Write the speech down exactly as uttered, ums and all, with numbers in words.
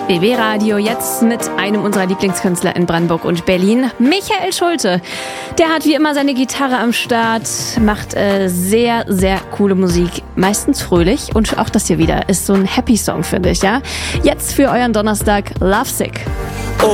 B B Radio, jetzt mit einem unserer Lieblingskünstler in Brandenburg und Berlin, Michael Schulte. Der hat wie immer seine Gitarre am Start, macht äh, sehr, sehr coole Musik, meistens fröhlich. Und auch das hier wieder ist so ein Happy Song, finde ich, ja? Jetzt für euren Donnerstag, Lovesick.